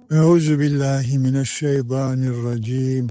Euzu billahi mineşşeytanirracim.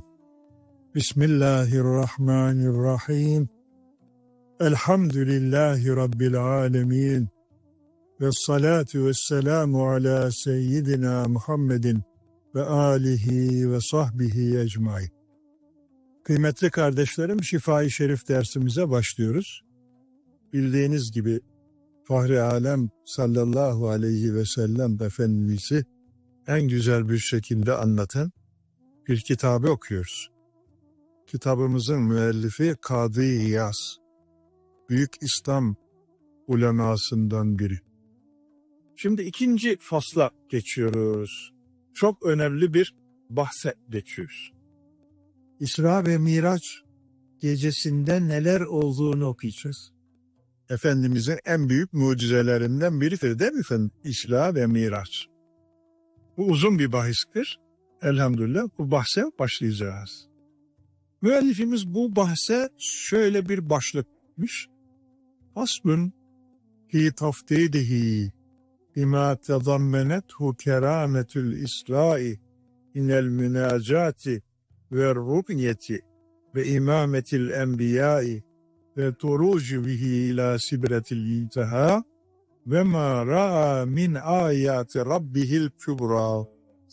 Bismillahirrahmanirrahim. Elhamdülillahi Rabbil alemin. Vessalatu vesselamu ala seyyidina Muhammedin ve alihi ve sahbihi ecmaîn. Kıymetli kardeşlerim, Şifa-i Şerif dersimize başlıyoruz. Bildiğiniz gibi Fahri Alem sallallahu aleyhi ve sellem Efendimiz'i en güzel bir şekilde anlatan bir kitabı okuyoruz. Kitabımızın müellifi Kadı İyaz, büyük İslam ulemasından biri. Şimdi ikinci fasla geçiyoruz. Çok önemli bir bahse geçiyoruz. İsra ve Miraç gecesinde neler olduğunu okuyacağız. Efendimizin en büyük mucizelerinden biridir değil mi efendim? İsra ve Miraç. Bu uzun bir bahistir. Elhamdülillah bu bahse başlayacağız. Müellifimiz bu bahse şöyle bir başlıkmış. Faslun fi taftidihi bima tezammenethu kerametül İsra'i inel münacati ve rubniyeti ve imametil enbiyai ve turucu bihi ila sibretil intiha ve ma ra'a min ayati rabbihil kübra.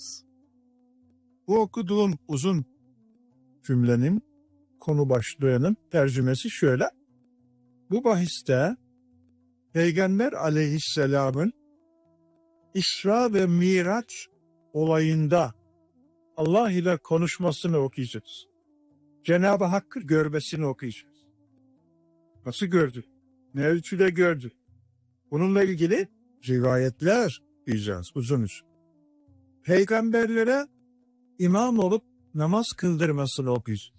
Bu okuduğum uzun cümlenin konu başlığının tercümesi şöyle. Bu bahiste Peygamber aleyhisselamın İsra ve Miraç olayında Allah ile konuşmasını okuyacağız. Cenab-ı Hakk'ı görmesini okuyacağız. Nasıl gördü? Ne ölçüde gördü? Bununla ilgili rivayetler diyeceğiz uzun. Peygamberlere imam olup namaz kıldırmasını okuyacağız.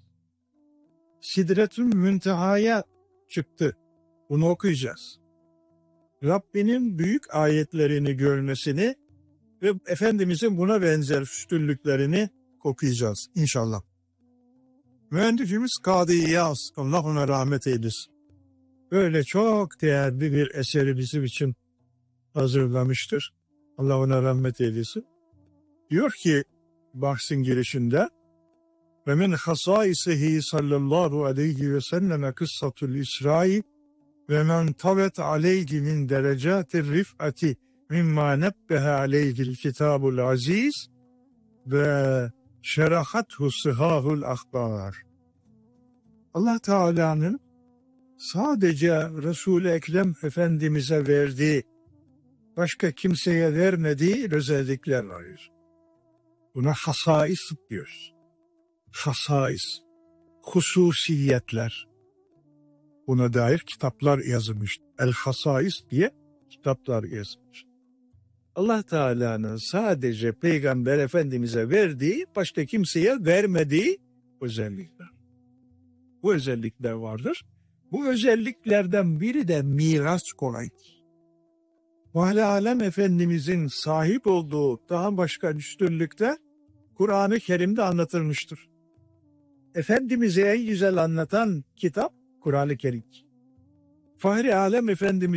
Sidretül Münteha'ya çıktı. Bunu okuyacağız. Rabbinin büyük ayetlerini görmesini ve Efendimizin buna benzer üstünlüklerini okuyacağız inşallah. Müellifimiz Kadı İyaz, Allah ona rahmet eylesin. Böyle çok değerli bir eseri bizim için hazırlamıştır. Allah ona rahmet eylesin. Diyor ki bahsin girişinde ve min hasaisihi sallallahu aleyhi ve selleme kıssatul İsra'i ve men tavet aleyhi min derecatir rif'ati mimma nebbehe aleyhil kitabul aziz ve şerahathu sıhahul akbar. Allah Teala'nın sadece Resul-i Ekrem Efendimiz'e verdiği, başka kimseye vermediği özellikler var. Buna hasais diyoruz. Hasais, hususiyetler. Buna dair kitaplar yazılmış. El-Hasais diye kitaplar yazılmış. Allah Teala'nın sadece Peygamber Efendimiz'e verdiği, başka kimseye vermediği özellikler. Bu özellikler vardır. Bu özelliklerden biri de Miraç kolaydır. Fahri Alem Efendimiz'in sahip olduğu daha başka üstünlükte Kur'an-ı Kerim'de anlatılmıştır. Efendimiz'i en güzel anlatan kitap Kur'an-ı Kerim. Fahri Alem Efendimiz